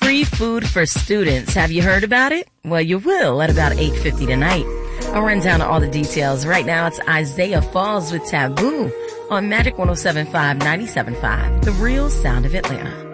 Free food for students. Have you heard about it? Well, you will at about 8:50 tonight. I'll run down all the details. Right now, it's Isaiah Falls with Taboo on Magic 107.5, 97.5, the real sound of Atlanta.